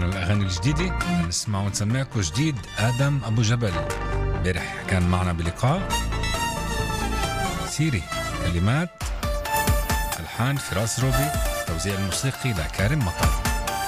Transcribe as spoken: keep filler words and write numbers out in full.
الأغاني الجديدة نسمع ونسمعكم جديد آدم أبو جبل. امبارح كان معنا بلقاء سيري، كلمات ألحان فراس روبي، توزيع الموسيقي لكارم مطر.